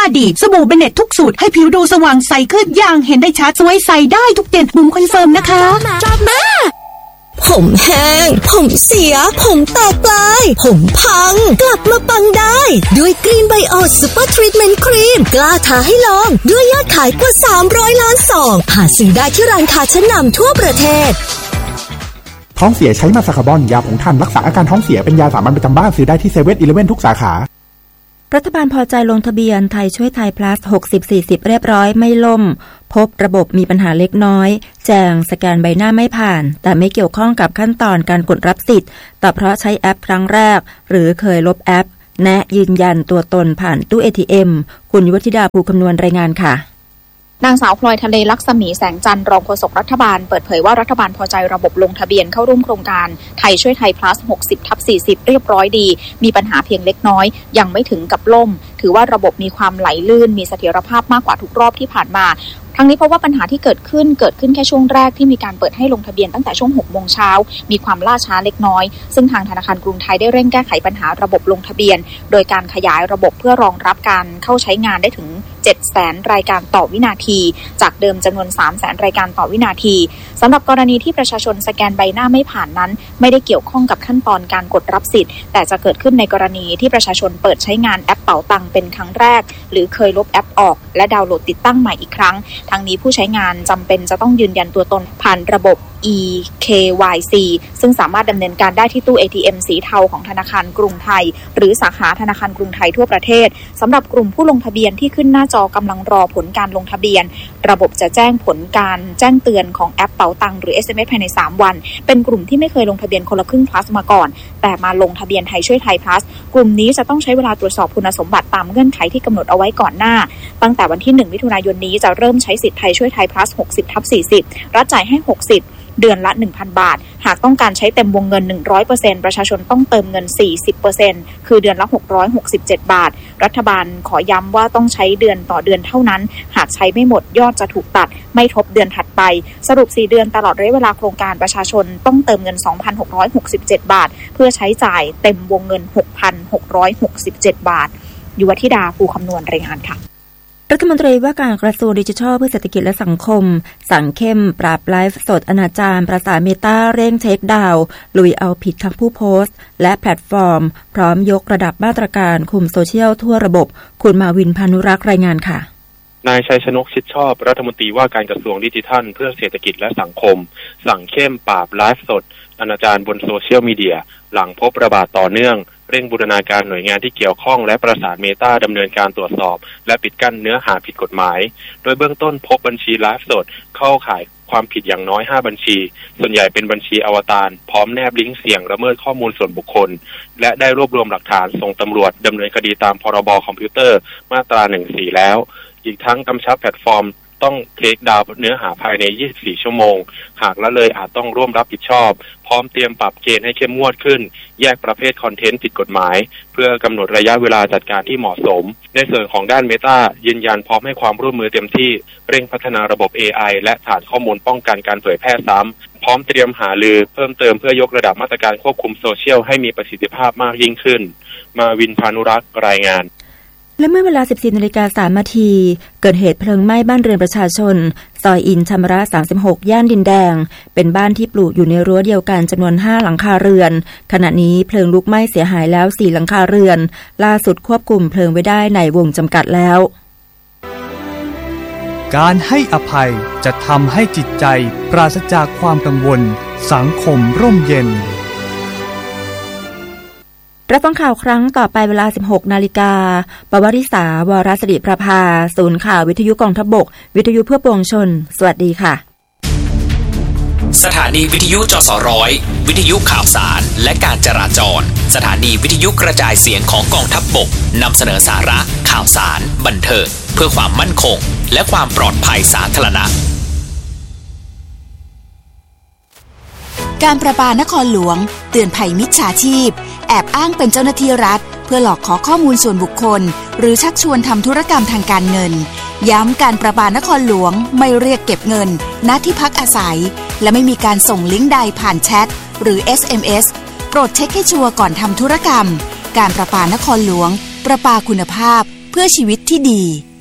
ดีสบู่เบเน็ตทุกสูตรให้ผิวดูสว่างใสขึ้นอย่างเห็นได้ชัดสวยใสได้ทุกเย็นบุ๋มคอนเฟิร์มนะคะจับมาผมแห้งผมเสียผมแตกปลายผมพังกลับมาปังได้ด้วยกรีนไบโอซูเปอร์ทรีทเมนต์ครีมกล้าท้าให้ลองด้วยยอดขายกว่า300 ล้านซองหาซื้อได้ที่ร้านค้าชั้นนำทั่วประเทศท้องเสียใช้มาซาคาบอนยาผงถ่านรักษาอาการท้องเสียเป็นยาสามัญประจำบ้านซื้อได้ที่ 7-Eleven ทุกสาขารัฐบาลพอใจลงทะเบียนไทยช่วยไทย plus 60-40 เรียบร้อยไม่ล่มพบระบบมีปัญหาเล็กน้อยแจ้งสแกนใบหน้าไม่ผ่านแต่ไม่เกี่ยวข้องกับขั้นตอนการกดรับสิทธิ์แต่เพราะใช้แอปครั้งแรกหรือเคยลบแอปแนะยืนยันตัวตนผ่านตู้ ATM คุณยุวธิดาภูคำนวณรายงานค่ะนางสาวพลอยทะเลลักษมีแสงจันทร์รองโฆษกรัฐบาลเปิดเผยว่ารัฐบาลพอใจระบบลงทะเบียนเข้าร่วมโครงการไทยช่วยไทย plus 60/40 เรียบร้อยดีมีปัญหาเพียงเล็กน้อยยังไม่ถึงกับล่มถือว่าระบบมีความไหลลื่นมีเสถียรภาพมากกว่าทุกรอบที่ผ่านมาทั้งนี้เพราะว่าปัญหาที่เกิดขึ้นแค่ช่วงแรกที่มีการเปิดให้ลงทะเบียนตั้งแต่ช่วง 6 โมงเช้ามีความล่าช้าเล็กน้อยซึ่งทางธนาคารกรุงไทยได้เร่งแก้ไขปัญหาระบบลงทะเบียนโดยการขยายระบบเพื่อรองรับการเข้าใช้งานได้ถึง 700,000 รายการต่อวินาทีจากเดิมจำนวน 300,000 รายการต่อวินาทีสำหรับกรณีที่ประชาชนสแกนใบหน้าไม่ผ่านนั้นไม่ได้เกี่ยวข้องกับขั้นตอนการกดรับสิทธิ์แต่จะเกิดขึ้นในกรณีที่ประชาชนเปิดใช้งานแอปเป๋าตังเป็นครั้งแรกหรือเคยลบแอปออกและดาวน์โหลดติดตั้งใหม่อีกครั้งทั้งนี้ผู้ใช้งานจำเป็นจะต้องยืนยันตัวตนผ่านระบบ eKYC ซึ่งสามารถดำเนินการได้ที่ตู้ ATM สีเทาของธนาคารกรุงไทยหรือสาขาธนาคารกรุงไทยทั่วประเทศสำหรับกลุ่มผู้ลงทะเบียนที่ขึ้นหน้าจอกำลังรอผลการลงทะเบียนระบบจะแจ้งผลการแจ้งเตือนของแอปเป๋าตังหรือ SMS ภายใน3วันเป็นกลุ่มที่ไม่เคยลงทะเบียนคนละครึ่ง plus มาก่อนแต่มาลงทะเบียนไทยช่วยไทย plus กลุ่มนี้จะต้องใช้เวลาตรวจสอบคุณสมบัติตามเงื่อนไขที่กำหนดเอาไว้ก่อนหน้าตั้งแต่วันที่1มิถุนายนนี้จะเริ่มใช้สิทธิ์ไทยช่วยไทย plus 60/40 รัฐจ่ายให้60เดือนละ 1,000 บาทหากต้องการใช้เต็มวงเงิน 100% ประชาชนต้องเติมเงิน 40% คือเดือนละ667 บาทรัฐบาลขอย้ำว่าต้องใช้เดือนต่อเดือนเท่านั้นหากใช้ไม่หมดยอดจะถูกตัดไม่ทบเดือนถัดไปสรุป4เดือนตลอดระยะเวลาโครงการประชาชนต้องเติมเงิน 2,667 บาทเพื่อใช้จ่ายเต็มวงเงิน 6,667 บาทยุวธิดาภูคำนวณรายงานค่ะรัฐมนตรีว่าการกระทรวงดิจิทัลเพื่อเศรษฐกิจและสังคมสั่งเข้มปราบไลฟ์สดอนาจารประสานเมตาเร่งเทคดาวน์ลุยเอาผิดทั้งผู้โพสต์และแพลตฟอร์มพร้อมยกระดับมาตรการคุมโซเชียลทั่วระบบคุณมาวินพานุรักษ์รายงานค่ะนายชัยชนกชิดชอบรัฐมนตรีว่าการกระทรวงดิจิทัลเพื่อเศรษฐกิจและสังคมสั่งเข้มปราบไลฟ์สดอนาจารบนโซเชียลมีเดียหลังพบระบาดต่อเนื่องเร่งบูรณาการหน่วยงานที่เกี่ยวข้องและประสานเมตาดำเนินการตรวจสอบและปิดกั้นเนื้อหาผิดกฎหมายโดยเบื้องต้นพบบัญชีไลฟ์สดเข้าข่ายความผิดอย่างน้อย5บัญชีส่วนใหญ่เป็นบัญชีอวตารพร้อมแนบลิงก์เสี่ยงละเมิดข้อมูลส่วนบุคคลและได้รวบรวมหลักฐานส่งตำรวจดำเนินคดีตามพรบคอมพิวเตอร์มาตรา14แล้วอีกทั้งกำชับแพลตฟอร์มต้องเทคดาวน์เนื้อหาภายใน24ชั่วโมงหากละเลยอาจต้องร่วมรับผิดชอบพร้อมเตรียมปรับเกณฑ์ให้เข้มงวดขึ้นแยกประเภทคอนเทนต์ผิดกฎหมายเพื่อกำหนดระยะเวลาจัดการที่เหมาะสมในส่วนของด้าน Meta ยืนยันพร้อมให้ความร่วมมือเต็มที่เร่งพัฒนาระบบ AI และฐานข้อมูลป้องกันการเผยแพร่ซ้ำพร้อมเตรียมหารือเพิ่มเติมเพื่อยกระดับมาตรการควบคุมโซเชียลให้มีประสิทธิภาพมากยิ่งขึ้นมาวินพานุรักษ์รายงานและเมื่อเวลา 14:03 น.เกิดเหตุเพลิงไหม้บ้านเรือนประชาชนซอยอินธรรมระ36ย่านดินแดงเป็นบ้านที่ปลูกอยู่ในรั้วเดียวกันจำนวน5หลังคาเรือนขณะนี้เพลิงลุกไหม้เสียหายแล้ว4หลังคาเรือนล่าสุดควบคุมเพลิงไว้ได้ในวงจำกัดแล้วการให้อภัยจะทำให้จิตใจปราศจากความกังวลสังคมร่มเย็นรับฟังข่าวครั้งต่อไปเวลา 16:00 น.ปวริษาวรศิริประภาศูนย์ข่าววิทยุกองทัพบกวิทยุเพื่อปวงชนสวัสดีค่ะสถานีวิทยุจส.100วิทยุข่าวสารและการจราจรสถานีวิทยุกระจายเสียงของกองทัพบกนำเสนอสาระข่าวสารบันเทิงเพื่อความมั่นคงและความปลอดภัยสาธารณะการประปานครหลวงเตือนภัยมิจฉาชีพแอบอ้างเป็นเจ้าหน้าที่รัฐเพื่อหลอกขอข้อมูลส่วนบุคคลหรือชักชวนทำธุรกรรมทางการเงินย้ำการประปานครหลวงไม่เรียกเก็บเงินณที่พักอาศัยและไม่มีการส่งลิงก์ใดผ่านแชทหรือ SMS โปรดเช็คให้ชัวร์ก่อนทำธุรกรรมการประปานครหลวงประปาคุณภาพเพื่อชีวิตที่ดี